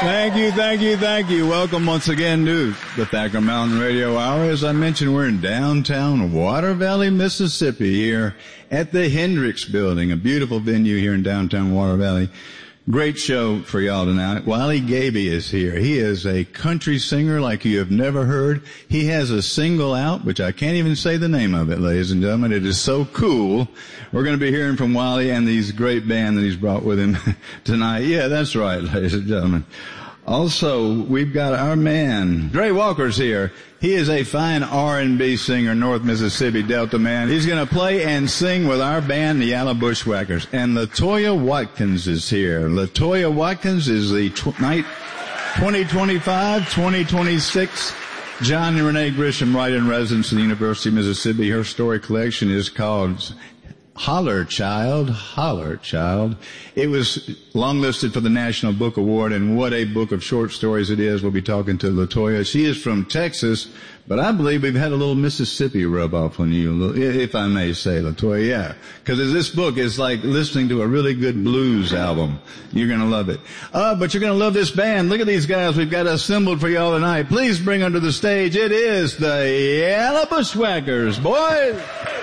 Thank you. Welcome once again to the Thacker Mountain Radio Hour. As I mentioned, we're in downtown Water Valley, Mississippi, here at the Hendricks Building, a beautiful venue here in downtown Water Valley. Great show for y'all tonight. Wiley Gaby is here. He is a country singer like you have never heard. He has a single out, which I can't even say the name of it, ladies and gentlemen. It is so cool. We're going to be hearing from Wiley and these great band that he's brought with him tonight. Yeah, that's right, ladies and gentlemen. Also, we've got our man, Dre Walker's here. He is a fine R&B singer, North Mississippi Delta man. He's going to play and sing with our band, the Yalla Bushwhackers. And LaToya Watkins is here. LaToya Watkins is the 2025-2026 John and Renee Grisham Write-in-Residence at the University of Mississippi. Her story collection is called Holler Child, Holler Child. It was longlisted for the National Book Award, and what a book of short stories it is. We'll be talking to LaToya. She is from Texas, but I believe we've had a little Mississippi rub off on you, if I may say, LaToya. Yeah, because this book is like listening to a really good blues album. You're going to love it. But you're going to love this band. Look at these guys we've got assembled for y'all tonight. Please bring onto the stage. It is the Yalla Bushwhackers, boys.